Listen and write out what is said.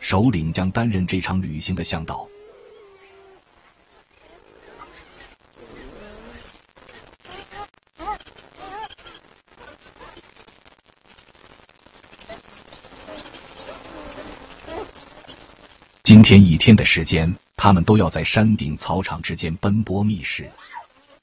首领将担任这场旅行的向导。今天一天的时间，他们都要在山顶草场之间奔波觅食。